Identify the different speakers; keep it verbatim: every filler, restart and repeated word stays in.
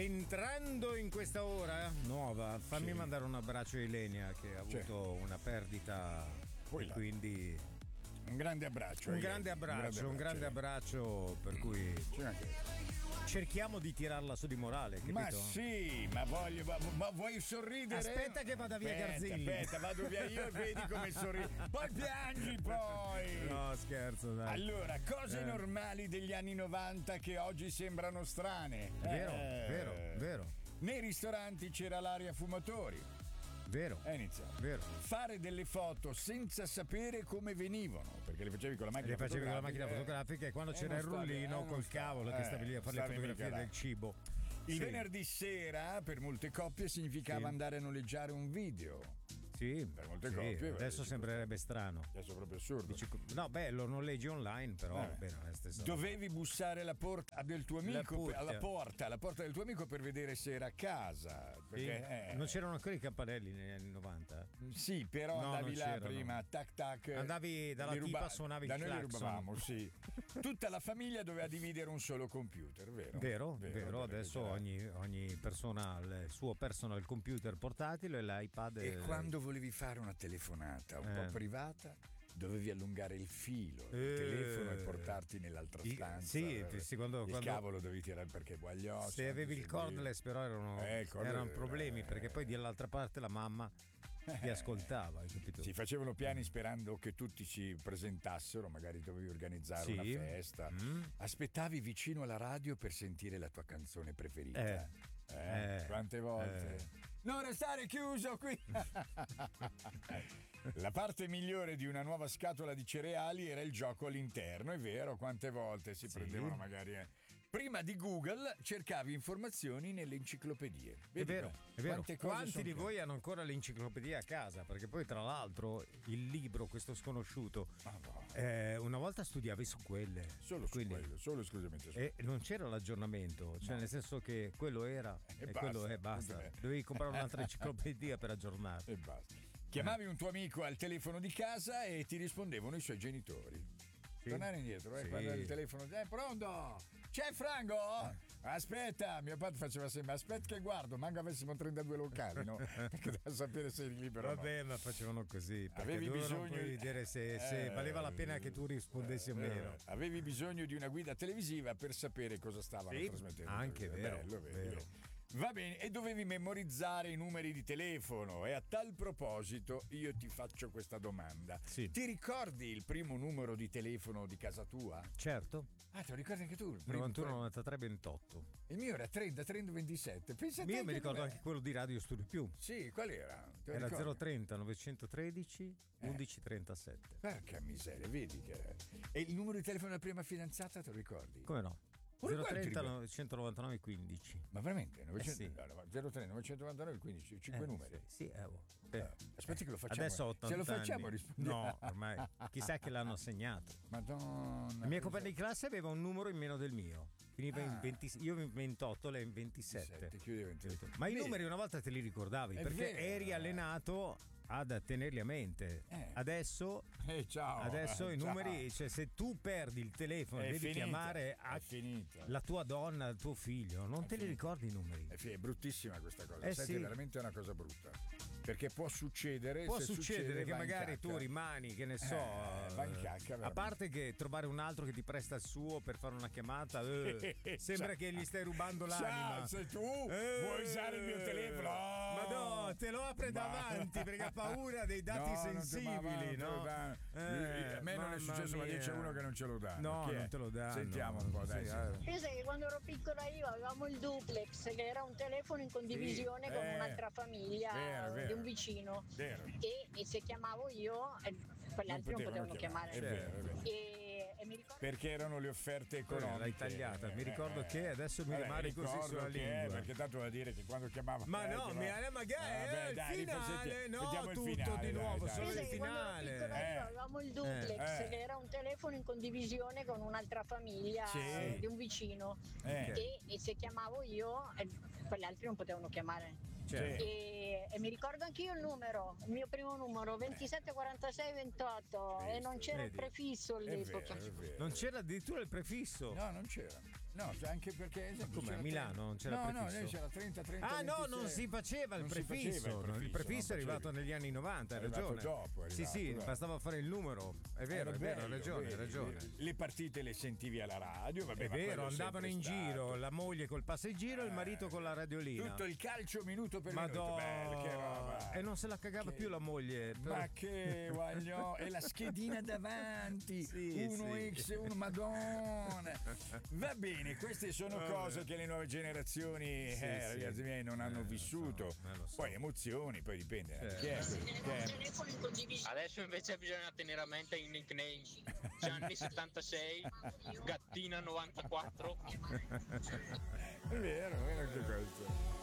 Speaker 1: Entrando in questa ora nuova, fammi
Speaker 2: Sì.
Speaker 1: mandare un abbraccio a Ilenia che ha avuto
Speaker 2: Certo.
Speaker 1: una perdita.
Speaker 2: Poi
Speaker 1: E
Speaker 2: là.
Speaker 1: quindi
Speaker 2: Un grande abbraccio.
Speaker 1: un
Speaker 2: eh,
Speaker 1: grande abbraccio, un grande abbraccio per cui
Speaker 2: C'è anche-
Speaker 1: cerchiamo di tirarla su di morale, capito?
Speaker 2: Ma sì, ma voglio, ma, ma vuoi sorridere?
Speaker 1: Aspetta che vada via
Speaker 2: Aspetta,
Speaker 1: Garzilli.
Speaker 2: Aspetta, vado via io e vedi come sorridi. Poi piangi poi.
Speaker 1: No, scherzo, dai.
Speaker 2: Allora, cose
Speaker 1: Eh.
Speaker 2: normali degli anni novanta che oggi sembrano strane.
Speaker 1: Vero,
Speaker 2: Eh.
Speaker 1: vero, vero,
Speaker 2: Nei ristoranti c'era l'aria fumatori.
Speaker 1: vero,
Speaker 2: E iniziamo.
Speaker 1: vero.
Speaker 2: Fare delle foto senza sapere come venivano, perché le facevi con la macchina
Speaker 1: Le facevi con la macchina
Speaker 2: fotografica, eh.
Speaker 1: fotografica e quando
Speaker 2: Eh,
Speaker 1: c'era
Speaker 2: non
Speaker 1: il
Speaker 2: stavi-
Speaker 1: rullino
Speaker 2: eh, non
Speaker 1: col
Speaker 2: stavi-
Speaker 1: cavolo che
Speaker 2: eh,
Speaker 1: stavi lì a fare le
Speaker 2: stavi
Speaker 1: fotografie
Speaker 2: mica là.
Speaker 1: del cibo.
Speaker 2: Il
Speaker 1: Sì.
Speaker 2: venerdì sera per molte coppie significava
Speaker 1: Sì.
Speaker 2: andare a noleggiare un video.
Speaker 1: Sì,
Speaker 2: Per molte
Speaker 1: sì,
Speaker 2: coppie,
Speaker 1: adesso
Speaker 2: dici,
Speaker 1: sembrerebbe strano.
Speaker 2: Adesso è proprio assurdo.
Speaker 1: Dici, no, beh, lo noleggi online, però
Speaker 2: Eh.
Speaker 1: beh, non è la stessa.
Speaker 2: Dovevi bussare alla porta del tuo
Speaker 1: La
Speaker 2: amico,
Speaker 1: porta.
Speaker 2: alla porta, alla porta del tuo amico per vedere se era a casa.
Speaker 1: Sì.
Speaker 2: Perché, eh,
Speaker 1: Non c'erano ancora i campanelli negli anni novanta?
Speaker 2: Sì, però
Speaker 1: No,
Speaker 2: andavi
Speaker 1: non
Speaker 2: là
Speaker 1: c'erano.
Speaker 2: prima, tac tac.
Speaker 1: Andavi dalla
Speaker 2: li
Speaker 1: tipa, suonavi il
Speaker 2: Da noi li
Speaker 1: clacson.
Speaker 2: rubavamo, sì. Tutta la famiglia doveva dividere un solo computer, vero?
Speaker 1: Vero, vero,
Speaker 2: perché
Speaker 1: adesso
Speaker 2: c'era-
Speaker 1: ogni, ogni persona ha il suo personal computer portatile e l'iPad.
Speaker 2: E quando volevi fare una telefonata un
Speaker 1: Eh.
Speaker 2: po' privata, dovevi allungare il filo del
Speaker 1: Eh.
Speaker 2: telefono e portarti nell'altra
Speaker 1: I-
Speaker 2: stanza.
Speaker 1: sì,
Speaker 2: Eh,
Speaker 1: sì, quando-
Speaker 2: il
Speaker 1: quando-
Speaker 2: cavolo dovevi tirare perché guagliò.
Speaker 1: Se avevi il cordless però erano,
Speaker 2: Eh, il cordless
Speaker 1: erano
Speaker 2: era-
Speaker 1: problemi perché poi dall'altra parte la mamma ti ascoltava, hai capito?
Speaker 2: Si facevano piani sperando che tutti ci presentassero, magari dovevi organizzare
Speaker 1: Sì.
Speaker 2: una festa.
Speaker 1: Mm.
Speaker 2: Aspettavi vicino alla radio per sentire la tua canzone preferita.
Speaker 1: Eh.
Speaker 2: Eh,
Speaker 1: Eh.
Speaker 2: quante volte?
Speaker 1: Eh.
Speaker 2: Non restare chiuso qui! La parte migliore di una nuova scatola di cereali era il gioco all'interno, è vero, quante volte si
Speaker 1: Sì.
Speaker 2: prendevano magari. eh. Prima di Google cercavi informazioni nelle enciclopedie.
Speaker 1: È
Speaker 2: Vedi
Speaker 1: vero,
Speaker 2: qua?
Speaker 1: è vero.
Speaker 2: Quante cose
Speaker 1: Quanti
Speaker 2: sono
Speaker 1: di
Speaker 2: che-
Speaker 1: voi hanno ancora l'enciclopedia a casa? Perché poi, tra l'altro, il libro, questo sconosciuto,
Speaker 2: Ah, no.
Speaker 1: eh, una volta studiavi su quelle.
Speaker 2: Solo su
Speaker 1: Quindi-
Speaker 2: quello, solo esclusivamente su
Speaker 1: E non c'era l'aggiornamento, cioè nel senso che quello era
Speaker 2: E
Speaker 1: e,
Speaker 2: basta.
Speaker 1: quello è basta.
Speaker 2: Vabbè.
Speaker 1: Dovevi comprare un'altra enciclopedia per aggiornarti.
Speaker 2: e basta. Chiamavi un tuo amico al telefono di casa e ti rispondevano i suoi genitori.
Speaker 1: Sì.
Speaker 2: Tornare indietro, eh,
Speaker 1: Sì.
Speaker 2: quando il telefono. Eh, pronto? C'è Franco? Aspetta, mio padre faceva sempre. Aspetta che guardo, manco avessimo trentadue locali, no? Perché da sapere se eri libero. o no.
Speaker 1: Vabbè, ma facevano così perché
Speaker 2: Avevi
Speaker 1: dovevano
Speaker 2: bisogno
Speaker 1: poi
Speaker 2: di-
Speaker 1: vedere se, se
Speaker 2: Eh,
Speaker 1: valeva la pena che tu rispondessi o
Speaker 2: Eh,
Speaker 1: meno.
Speaker 2: Avevi bisogno di una guida televisiva per sapere cosa stavano
Speaker 1: Sì,
Speaker 2: trasmettendo.
Speaker 1: anche,
Speaker 2: È
Speaker 1: vero,
Speaker 2: bello, vedi,
Speaker 1: vero.
Speaker 2: vedi. Va bene, e dovevi memorizzare i numeri di telefono. E a tal proposito io ti faccio questa domanda.
Speaker 1: Sì.
Speaker 2: Ti ricordi il primo numero di telefono di casa tua?
Speaker 1: Certo,
Speaker 2: Ah, te lo ricordi anche tu? Il, primo-
Speaker 1: novantuno novantatré ventotto.
Speaker 2: il mio era trenta trenta ventisette. Pensa a te
Speaker 1: Io mi
Speaker 2: che
Speaker 1: ricordo
Speaker 2: numero-
Speaker 1: anche quello di Radio Studio Più.
Speaker 2: Sì, qual era? Te lo
Speaker 1: Era
Speaker 2: ricordi?
Speaker 1: zero trenta novecentotredici
Speaker 2: Eh.
Speaker 1: undici trentasette.
Speaker 2: Porca miseria, vedi che. E il numero di telefono della prima fidanzata te lo ricordi?
Speaker 1: Come no?
Speaker 2: Pure
Speaker 1: zero trenta
Speaker 2: quello ti
Speaker 1: novecentonovantanove quindici.
Speaker 2: Ma veramente? novecento
Speaker 1: Eh sì.
Speaker 2: no, no, zero tre novecentonovantanove quindici, cinque
Speaker 1: Eh,
Speaker 2: numeri.
Speaker 1: Sì, sì, eh, oh.
Speaker 2: Eh,
Speaker 1: Eh.
Speaker 2: aspetti che lo facciamo.
Speaker 1: Adesso ho ottanta
Speaker 2: Se lo facciamo
Speaker 1: anni.
Speaker 2: rispondiamo.
Speaker 1: No, ormai chissà che l'hanno assegnato.
Speaker 2: Madonna.
Speaker 1: La mia compagna di classe aveva un numero in meno del mio. Finiva in
Speaker 2: Ah.
Speaker 1: venti, io in ventotto, lei in ventisette.
Speaker 2: ventisette, chiudi ventisette.
Speaker 1: Ma i
Speaker 2: Vedi?
Speaker 1: numeri una volta te li ricordavi
Speaker 2: È
Speaker 1: perché
Speaker 2: vero.
Speaker 1: eri allenato ad tenerli a mente.
Speaker 2: Eh.
Speaker 1: Adesso
Speaker 2: Eh, ciao.
Speaker 1: Adesso
Speaker 2: eh,
Speaker 1: i
Speaker 2: ciao.
Speaker 1: numeri, cioè se tu perdi il telefono
Speaker 2: È
Speaker 1: devi
Speaker 2: finita,
Speaker 1: chiamare a
Speaker 2: è finita.
Speaker 1: la tua donna, il tuo figlio, non
Speaker 2: È
Speaker 1: te li
Speaker 2: finita.
Speaker 1: ricordi i numeri.
Speaker 2: È, fi- è bruttissima questa cosa.
Speaker 1: Eh,
Speaker 2: Senti,
Speaker 1: sì.
Speaker 2: è veramente una cosa brutta. Perché può succedere.
Speaker 1: Può
Speaker 2: se
Speaker 1: succedere
Speaker 2: succede,
Speaker 1: che
Speaker 2: va in
Speaker 1: magari
Speaker 2: cacca.
Speaker 1: tu rimani, che ne so,
Speaker 2: Eh, va in cacca, veramente.
Speaker 1: a parte che trovare un altro che ti presta il suo per fare una chiamata, eh, sembra
Speaker 2: Ciao.
Speaker 1: che gli stai rubando
Speaker 2: Ciao,
Speaker 1: l'anima.
Speaker 2: se tu
Speaker 1: Eh,
Speaker 2: vuoi usare il mio telefono.
Speaker 1: Ma no, te lo apre
Speaker 2: Ma-
Speaker 1: davanti perché ha paura dei dati
Speaker 2: No, non te- ma-
Speaker 1: sensibili,
Speaker 2: ma non te lo
Speaker 1: no?
Speaker 2: danno.
Speaker 1: Eh,
Speaker 2: a me non è
Speaker 1: mamma
Speaker 2: successo, ma
Speaker 1: mia.
Speaker 2: c'è uno che non ce lo dà.
Speaker 1: No, non te lo danno.
Speaker 2: Sentiamo un po', dai.
Speaker 1: Sì,
Speaker 2: sì.
Speaker 1: eh.
Speaker 3: Io sai che quando ero piccola io avevamo il duplex, che era un telefono in condivisione
Speaker 2: Sì,
Speaker 3: con
Speaker 2: eh.
Speaker 3: un'altra famiglia
Speaker 2: Vero, vero.
Speaker 3: di un vicino.
Speaker 2: Vero.
Speaker 3: E, e se chiamavo io, eh, quegli altri non potevano chiamare.
Speaker 2: È vero, è vero.
Speaker 3: E, e mi ricordo
Speaker 2: Perché erano le offerte economiche.
Speaker 1: L'hai tagliata. Mi ricordo
Speaker 2: Eh,
Speaker 1: che adesso mi
Speaker 2: vabbè,
Speaker 1: rimane così
Speaker 2: ricordo
Speaker 1: sulla
Speaker 2: che,
Speaker 1: lingua.
Speaker 2: Perché tanto vuol dire che quando chiamava.
Speaker 1: Ma
Speaker 2: eh,
Speaker 1: no,
Speaker 2: che
Speaker 1: mi
Speaker 2: va-
Speaker 1: magari
Speaker 2: Vabbè,
Speaker 1: è il
Speaker 2: dai,
Speaker 1: finale,
Speaker 2: senti-
Speaker 1: no,
Speaker 2: sentiamo il
Speaker 1: tutto
Speaker 2: finale,
Speaker 1: di nuovo,
Speaker 2: dai,
Speaker 1: solo
Speaker 2: dai.
Speaker 3: Io
Speaker 1: il
Speaker 3: sai che quando ero
Speaker 1: finale.
Speaker 3: piccola io
Speaker 2: Eh.
Speaker 3: avevamo il duplex,
Speaker 2: Eh.
Speaker 3: che era un telefono in condivisione con un'altra famiglia
Speaker 2: Sì.
Speaker 3: di un vicino.
Speaker 2: Eh.
Speaker 3: E, e se chiamavo io, eh, quegli altri non potevano chiamare.
Speaker 1: Cioè,
Speaker 3: E, e mi ricordo anch'io il numero, il mio primo numero, ventisette quarantasei ventotto, e non c'era
Speaker 1: Vedi.
Speaker 3: il prefisso
Speaker 2: È vero,
Speaker 3: all'epoca.
Speaker 2: è vero.
Speaker 1: non c'era addirittura il prefisso.
Speaker 2: No, non c'era. No, cioè anche perché esempio,
Speaker 1: come a
Speaker 2: c'era
Speaker 1: Milano
Speaker 2: trenta
Speaker 1: non c'era
Speaker 2: no,
Speaker 1: prefisso?
Speaker 2: No, lei c'era trenta trenta
Speaker 1: Ah no,
Speaker 2: ventisei.
Speaker 1: non si faceva il
Speaker 2: Non si
Speaker 1: prefisso.
Speaker 2: faceva il prefisso,
Speaker 1: il prefisso
Speaker 2: non
Speaker 1: è arrivato
Speaker 2: facevi.
Speaker 1: negli anni novanta, hai
Speaker 2: È arrivato
Speaker 1: ragione.
Speaker 2: dopo, è
Speaker 1: sì,
Speaker 2: arrivato,
Speaker 1: sì,
Speaker 2: dai.
Speaker 1: bastava fare il numero. È vero,
Speaker 2: Era
Speaker 1: è vero, hai
Speaker 2: bello,
Speaker 1: ragione, hai
Speaker 2: vedi,
Speaker 1: ragione.
Speaker 2: Le, le partite le sentivi alla radio, vabbè,
Speaker 1: È
Speaker 2: ma
Speaker 1: vero,
Speaker 2: quello è
Speaker 1: andavano in
Speaker 2: sempre
Speaker 1: giro,
Speaker 2: stato.
Speaker 1: la moglie col passeggiro e il marito con la radiolina.
Speaker 2: Tutto il calcio minuto per
Speaker 1: Madonna.
Speaker 2: minuto. Bello, che roba.
Speaker 1: E non se la cagava
Speaker 2: Che-
Speaker 1: più la moglie.
Speaker 2: Ma che voglio, e la schedina davanti,
Speaker 1: Sì,
Speaker 2: uno
Speaker 1: sì.
Speaker 2: X, uno Madonna. Va bene, queste sono
Speaker 1: Vabbè.
Speaker 2: cose che le nuove generazioni,
Speaker 1: Sì,
Speaker 2: eh,
Speaker 1: sì.
Speaker 2: ragazzi miei, non hanno
Speaker 1: Eh, lo
Speaker 2: vissuto.
Speaker 1: so, eh, lo so.
Speaker 2: Poi emozioni, poi dipende. eh,
Speaker 1: Certo.
Speaker 2: Chi è? Chi è?
Speaker 4: Adesso invece bisogna tenere a mente i nickname. Gianni settantasei, Gattina novantaquattro.
Speaker 2: È vero, è vero anche questo.